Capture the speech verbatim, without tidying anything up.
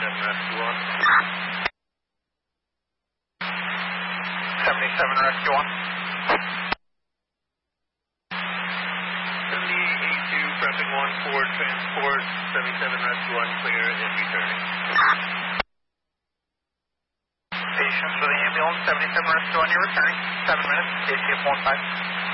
seventy-seven Rescue one. seventy-seven Rescue one. seventy-eight two, prepping one for transport, seventy-seven Rescue one, clear and returning. Patients for the ambulance, seventy-seven Rescue one, you're returning. seven minutes, A C F one five.